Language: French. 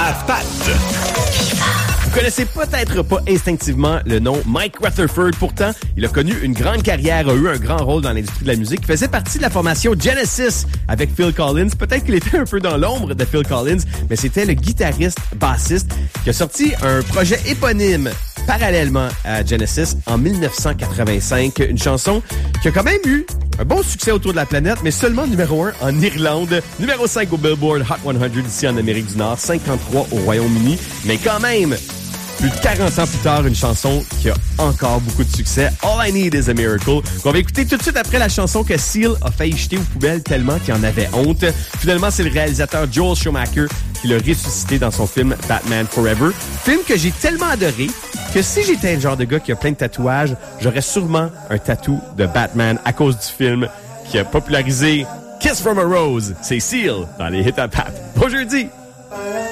à Pat. Vous connaissez peut-être pas instinctivement le nom Mike Rutherford. Pourtant, il a connu une grande carrière, a eu un grand rôle dans l'industrie de la musique. Il faisait partie de la formation Genesis avec Phil Collins. Peut-être qu'il était un peu dans l'ombre de Phil Collins, mais c'était le guitariste-bassiste qui a sorti un projet éponyme parallèlement à Genesis en 1985. Une chanson qui a quand même eu un bon succès autour de la planète, mais seulement numéro 1 en Irlande, numéro 5 au Billboard Hot 100 ici en Amérique du Nord, 53 au Royaume-Uni, mais quand même, plus de 40 ans plus tard, une chanson qui a encore beaucoup de succès. All I Need Is a Miracle. On va écouter tout de suite après la chanson que Seal a failli jeter aux poubelles tellement qu'il en avait honte. Finalement, c'est le réalisateur Joel Schumacher qui l'a ressuscité dans son film Batman Forever. Film que j'ai tellement adoré que si j'étais le genre de gars qui a plein de tatouages, j'aurais sûrement un tatou de Batman à cause du film qui a popularisé Kiss from a Rose. C'est Seal dans les Hits à Pat. Bon jeudi!